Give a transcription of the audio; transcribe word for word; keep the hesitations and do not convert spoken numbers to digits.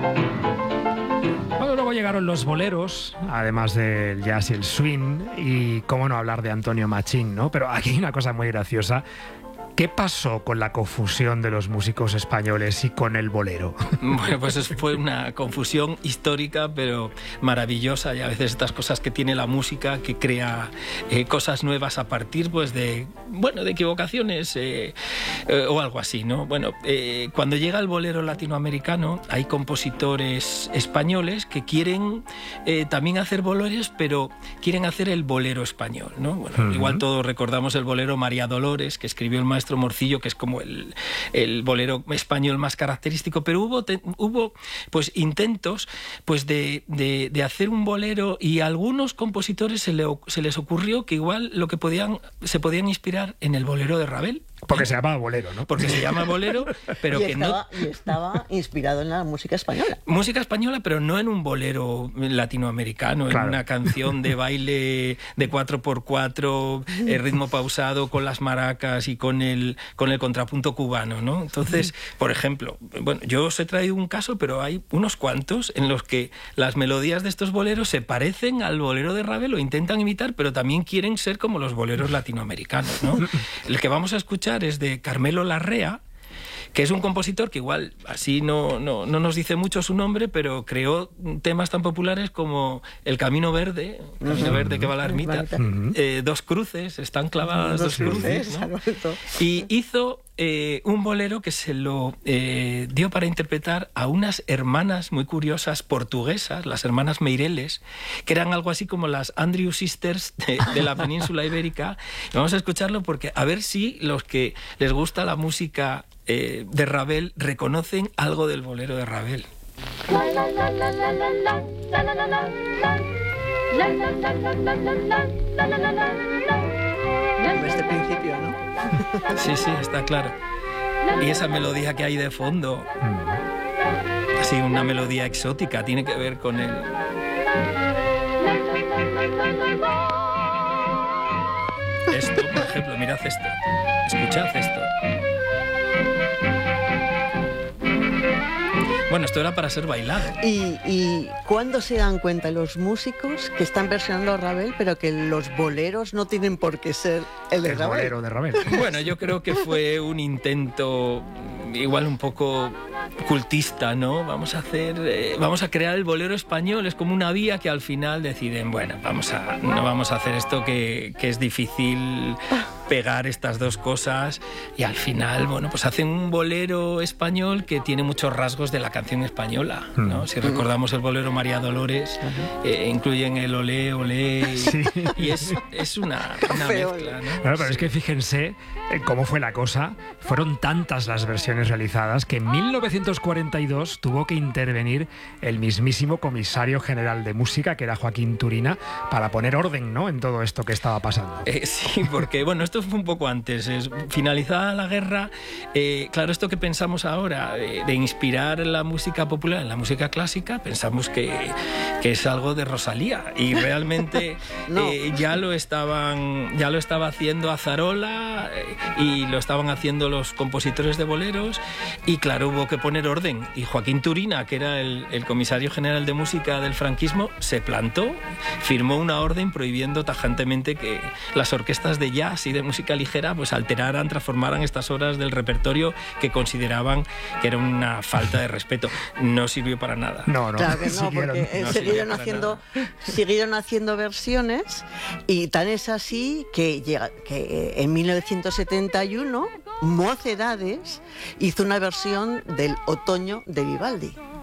Bueno, luego llegaron los boleros, además del jazz y el swing, y cómo no hablar de Antonio Machín, ¿no? Pero aquí hay una cosa muy graciosa. ¿Qué pasó con la confusión de los músicos españoles y con el bolero? Bueno, pues eso fue una confusión histórica, pero maravillosa, y a veces estas cosas que tiene la música, que crea eh, cosas nuevas a partir pues de, bueno, de equivocaciones eh, eh, o algo así, ¿no? Bueno, eh, cuando llega el bolero latinoamericano, hay compositores españoles que quieren eh, también hacer boleros, pero quieren hacer el bolero español, ¿no? Bueno, uh-huh. Igual todos recordamos el bolero María Dolores, que escribió el maestro Morcillo, que es como el, el bolero español más característico, pero hubo, te, hubo pues intentos pues de, de, de hacer un bolero, y a algunos compositores se, le, se les ocurrió que igual lo que podían, se podían inspirar en el bolero de Ravel. Porque se llama bolero, ¿no? Porque se llama bolero, pero y que estaba, no... Y estaba inspirado en la música española. Música española, pero no en un bolero latinoamericano, claro. En una canción de baile de cuatro por cuatro, el ritmo pausado, con las maracas y con el, con el contrapunto cubano, ¿no? Entonces, por ejemplo, bueno, yo os he traído un caso, pero hay unos cuantos en los que las melodías de estos boleros se parecen al bolero de Ravel, o intentan imitar, pero también quieren ser como los boleros latinoamericanos, ¿no? El que vamos a escuchar es de Carmelo Larrea, que es un compositor que igual así no, no, no nos dice mucho su nombre, pero creó temas tan populares como El Camino Verde, el Camino uh-huh. Verde que va a la ermita, uh-huh. eh, Dos Cruces, están clavadas dos, dos cruces, ¿no? Y hizo eh, un bolero que se lo eh, dio para interpretar a unas hermanas muy curiosas portuguesas, las hermanas Meireles, que eran algo así como las Andrew Sisters de, de la península ibérica. Y vamos a escucharlo porque a ver si los que les gusta la música Eh, de Ravel reconocen algo del bolero de Ravel. Desde el principio, ¿no? Sí, sí, está claro. Y esa melodía que hay de fondo, así una melodía exótica, tiene que ver con el... Esto, por ejemplo, mirad esto, escuchad esto. Bueno, esto era para ser bailado. ¿Y, y cuándo se dan cuenta los músicos que están versionando a Ravel, pero que los boleros no tienen por qué ser el de el Ravel? bolero de Ravel. Bueno, yo creo que fue un intento igual un poco cultista, ¿no? Vamos a hacer, eh, vamos a crear el bolero español, es como una vía que al final deciden, bueno, vamos a, no vamos a hacer esto que, que es difícil pegar estas dos cosas, y al final, bueno, pues hacen un bolero español que tiene muchos rasgos de la canción española, ¿no? Mm. Si recordamos el bolero María Dolores, eh, incluyen el olé, olé, sí. Y es, es una, una mezcla, ¿no? Claro, pero es que fíjense cómo fue la cosa. Fueron tantas las versiones realizadas que en mil novecientos cuarenta y dos tuvo que intervenir el mismísimo comisario general de música, que era Joaquín Turina, para poner orden, ¿no?, en todo esto que estaba pasando. Eh, sí, porque, bueno, esto fue un poco antes. Es, finalizada la guerra, eh, claro, esto que pensamos ahora, eh, de inspirar la música popular en la música clásica, pensamos que, que es algo de Rosalía, y realmente no. eh, ya lo estaban, ya lo estaba haciendo Azarola, eh, y lo estaban haciendo los compositores de boleros, y claro, hubo que poner orden, y Joaquín Turina, que era el, el comisario general de música del franquismo, se plantó, firmó una orden prohibiendo tajantemente que las orquestas de jazz y de música ligera pues alteraran, transformaran estas obras del repertorio, que consideraban que era una falta de respeto. No sirvió para nada. No, no. Claro que no, porque no siguieron haciendo, siguieron haciendo versiones, y tan es así que, llega, que en mil novecientos setenta y uno Mocedades hizo una versión del Otoño de Vivaldi.